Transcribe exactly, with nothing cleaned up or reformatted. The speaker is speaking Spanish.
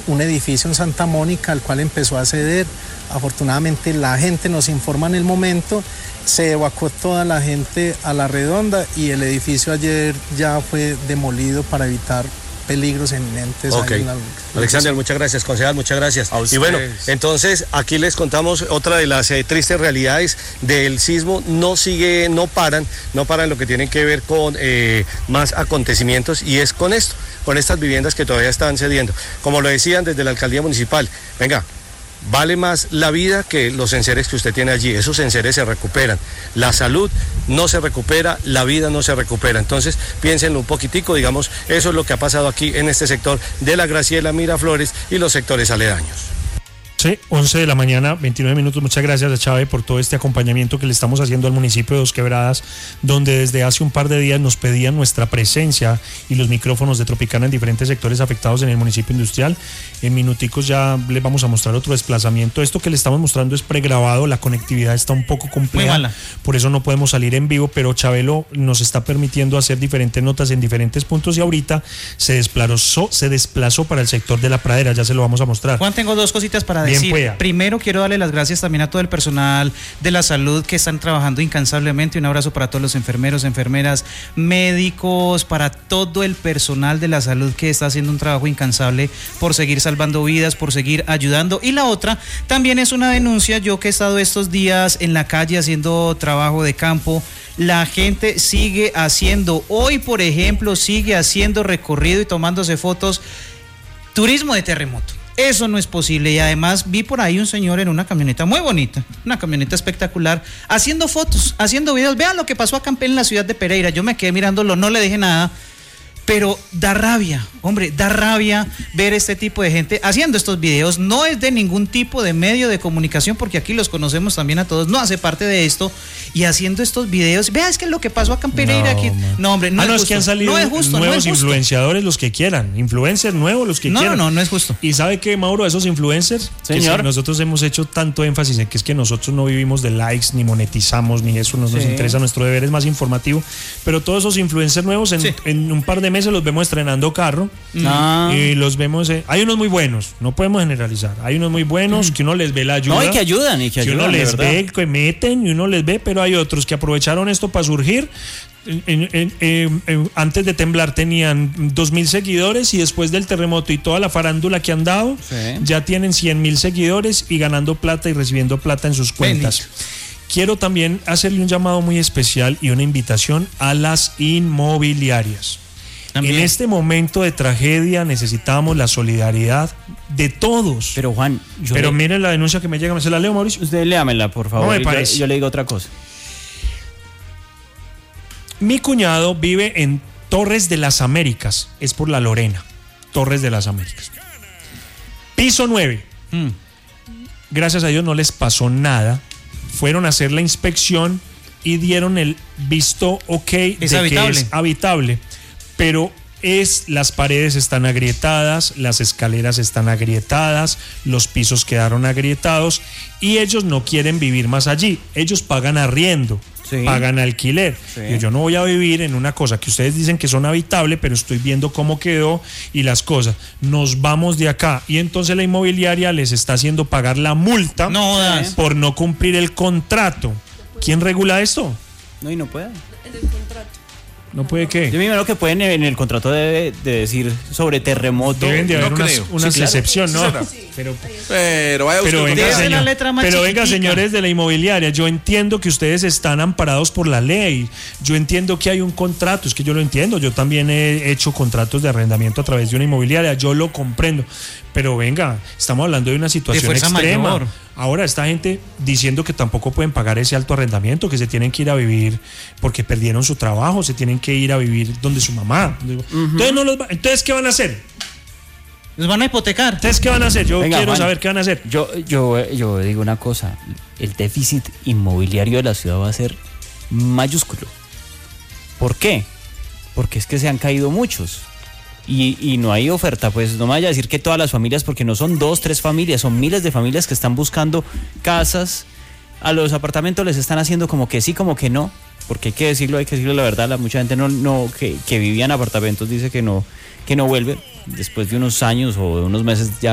un edificio en Santa Mónica al cual empezó a ceder. Afortunadamente la gente nos informa en el momento, se evacuó toda la gente a la redonda y el edificio ayer ya fue demolido para evitar peligros eminentes. Okay. La... Alexander, muchas gracias, concejal, muchas gracias. Y bueno, entonces aquí les contamos otra de las eh, tristes realidades del sismo. No sigue, no paran, no paran lo que tienen que ver con eh, más acontecimientos, y es con esto, con estas viviendas que todavía están cediendo. Como lo decían desde la alcaldía municipal, venga, vale más la vida que los enseres que usted tiene allí. Esos enseres se recuperan. La salud no se recupera, la vida no se recupera. Entonces, piénsenlo un poquitico, digamos, eso es lo que ha pasado aquí en este sector de la Graciela, Miraflores y los sectores aledaños. Sí, once de la mañana, veintinueve minutos. Muchas gracias a Chávez por todo este acompañamiento que le estamos haciendo al municipio de Dos Quebradas, donde desde hace un par de días nos pedían nuestra presencia y los micrófonos de Tropicana en diferentes sectores afectados en el municipio industrial. En minuticos ya les vamos a mostrar otro desplazamiento. Esto que le estamos mostrando es pregrabado, la conectividad está un poco compleja, por eso no podemos salir en vivo, pero Chabelo nos está permitiendo hacer diferentes notas en diferentes puntos y ahorita se desplazó, se desplazó para el sector de la Pradera, ya se lo vamos a mostrar. Juan, tengo dos cositas para decir. Decir, primero quiero darle las gracias también a todo el personal de la salud que están trabajando incansablemente. Un abrazo para todos los enfermeros, enfermeras, médicos, para todo el personal de la salud que está haciendo un trabajo incansable por seguir salvando vidas, por seguir ayudando. Y la otra también es una denuncia. Yo que he estado estos días en la calle haciendo trabajo de campo, la gente sigue haciendo, hoy por ejemplo, sigue haciendo recorrido y tomándose fotos, turismo de terremoto. Eso no es posible, y además vi por ahí un señor en una camioneta muy bonita, una camioneta espectacular, haciendo fotos, haciendo videos. Vean lo que pasó acá en la ciudad de Pereira. Yo me quedé mirándolo, no le dije nada, pero da rabia, hombre, da rabia ver este tipo de gente haciendo estos videos. No es de ningún tipo de medio de comunicación, porque aquí los conocemos también a todos, no hace parte de esto, y haciendo estos videos. Vea, es que lo que pasó acá en Pereira, no, aquí, no hombre, no, ah, es, no justo. Es que han salido no es justo, nuevos no es justo. Influenciadores, los que quieran, influencers nuevos, los que no, quieran. No, no, no es justo. Y sabe que, Mauro, esos influencers, señor, que nosotros hemos hecho tanto énfasis en que es que nosotros no vivimos de likes, ni monetizamos, ni eso, no sí. nos interesa, nuestro deber es más informativo, pero todos esos influencers nuevos en, sí. en un par de meses los vemos estrenando carro ah. y los vemos, eh, hay unos muy buenos, no podemos generalizar, hay unos muy buenos que uno les ve la ayuda, no, y que ayudan, y que, que ayudan, uno les ve, que meten y uno les ve, pero hay otros que aprovecharon esto para surgir. En, en, en, en, en, antes de temblar tenían dos mil seguidores y después del terremoto y toda la farándula que han dado, sí. ya tienen cien mil seguidores y ganando plata y recibiendo plata en sus cuentas. Bendito. Quiero también hacerle un llamado muy especial y una invitación a las inmobiliarias. También. En este momento de tragedia necesitamos la solidaridad de todos. Pero Juan, yo pero le... miren la denuncia que me llega, ¿se la leo, Mauricio? Usted léamela, por favor. No me parece. Yo, yo le digo otra cosa. Mi cuñado vive en Torres de las Américas, es por la Lorena, Torres de las Américas. Piso nueve. Hmm. Gracias a Dios no les pasó nada. Fueron a hacer la inspección y dieron el visto ok es de habitable. que es habitable. Pero es, las paredes están agrietadas, las escaleras están agrietadas, los pisos quedaron agrietados y ellos no quieren vivir más allí. Ellos pagan arriendo, sí. pagan alquiler. Sí. Yo, yo no voy a vivir en una cosa que ustedes dicen que son habitables, pero estoy viendo cómo quedó y las cosas. Nos vamos de acá. Y entonces la inmobiliaria les está haciendo pagar la multa no, por no cumplir el contrato. ¿Quién regula esto? No, y no puede. En el contrato. ¿No puede qué? Yo me imagino que pueden en el contrato de, de decir sobre terremoto. Deben de haber no unas, creo. unas sí, claro. excepciones, ¿no? Sí. Pero, pero, vaya pero, venga, señor, la letra más pero venga, chiquitica. señores de la inmobiliaria, yo entiendo que ustedes están amparados por la ley. Yo entiendo que hay un contrato, es que yo lo entiendo. Yo también he hecho contratos de arrendamiento a través de una inmobiliaria, yo lo comprendo. Pero venga, estamos hablando de una situación de extrema. Mayor. Ahora esta gente diciendo que tampoco pueden pagar ese alto arrendamiento, que se tienen que ir a vivir porque perdieron su trabajo, se tienen que ir a vivir donde su mamá. Uh-huh. Entonces, no los va, entonces, ¿qué van a hacer? ¿Los van a hipotecar? Entonces, ¿qué van a hacer? Yo Venga, quiero Juan, saber qué van a hacer. Yo, yo, yo digo una cosa, el déficit inmobiliario de la ciudad va a ser mayúsculo. ¿Por qué? Porque es que se han caído muchos. Y, y no hay oferta, pues no me vaya a decir que todas las familias, porque no son dos, tres familias, son miles de familias que están buscando casas. A los apartamentos les están haciendo como que sí, como que no, porque hay que decirlo, hay que decirlo la verdad, la, mucha gente no, no que, que vivía en apartamentos dice que no, que no vuelve, después de unos años o de unos meses ya